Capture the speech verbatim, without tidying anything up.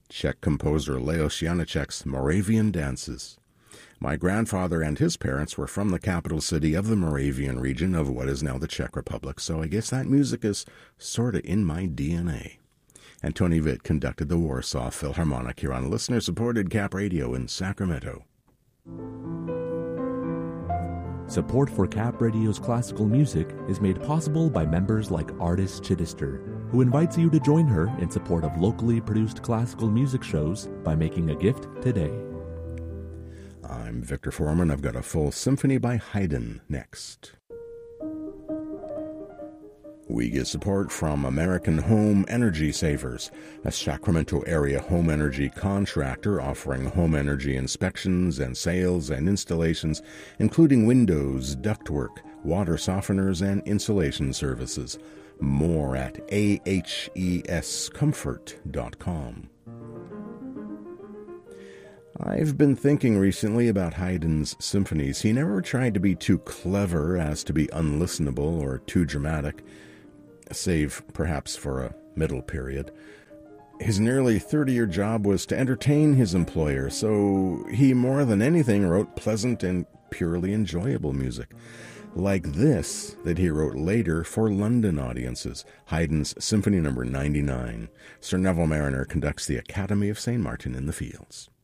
Czech composer Leos Janáček's Moravian Dances. My grandfather and his parents were from the capital city of the Moravian region of what is now the Czech Republic, so I guess that music is sort of in my D N A. And Tony Witt conducted the Warsaw Philharmonic here on listener-supported Cap Radio in Sacramento. Support for Cap Radio's classical music is made possible by members like Artis Chittister, who invites you to join her in support of locally produced classical music shows by making a gift today. I'm Victor Foreman. I've got a full symphony by Haydn next. We get support from American Home Energy Savers, a Sacramento area home energy contractor offering home energy inspections and sales and installations, including windows, ductwork, water softeners, and insulation services. More at a h e s comfort dot com. I've been thinking recently about Haydn's symphonies. He never tried to be too clever as to be unlistenable or too dramatic, save perhaps for a middle period. His nearly thirty-year job was to entertain his employer, so he more than anything wrote pleasant and purely enjoyable music, like this that he wrote later for London audiences, Haydn's Symphony Number ninety-nine. Sir Neville Marriner conducts the Academy of Saint Martin in the Fields.